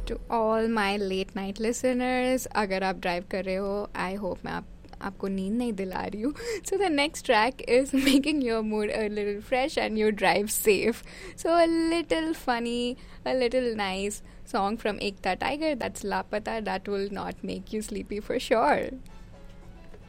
To all my late night listeners, अगर आप drive कर रहे हो, I hope मैं आपको नींद नहीं दिला रही हूँ. So the next track is making your mood a little fresh and your drive safe. So a little funny, a little nice song from Ekta Tiger, that's Lapata, that will not make you sleepy for sure.